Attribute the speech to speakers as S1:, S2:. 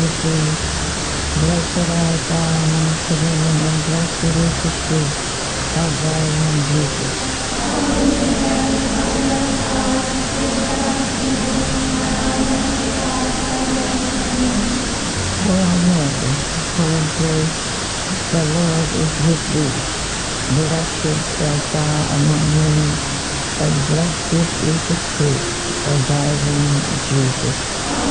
S1: with thee. Blessed art thou amongst the women, and blessed is the fruit of thy womb, Jesus. Hail Mary, full of grace, the Lord is with thee. Blessed art thou among women, and blessed is the fruit of thy womb, Jesus.